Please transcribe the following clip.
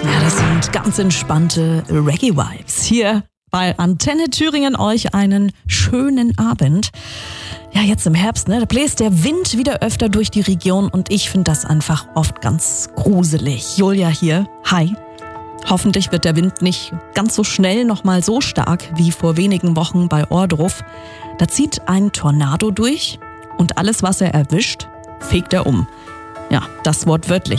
Ja, das sind ganz entspannte Reggae-Vibes. Hier bei Antenne Thüringen euch einen schönen Abend. Ja, jetzt im Herbst, da bläst der Wind wieder öfter durch die Region und ich finde das einfach oft ganz gruselig. Julia hier, hi. Hoffentlich wird der Wind nicht ganz so schnell nochmal so stark wie vor wenigen Wochen bei Ohrdruf. Da zieht ein Tornado durch und alles, was er erwischt, fegt er um. Ja, das wortwörtlich.